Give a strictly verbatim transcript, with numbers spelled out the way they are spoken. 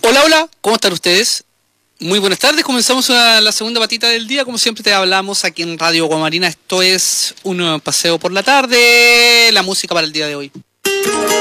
Hola, hola, ¿cómo están ustedes? Muy buenas tardes, comenzamos a la segunda patita del día, como siempre te hablamos aquí en Radio Guamarina. Esto es un paseo por la tarde, la música para el día de hoy.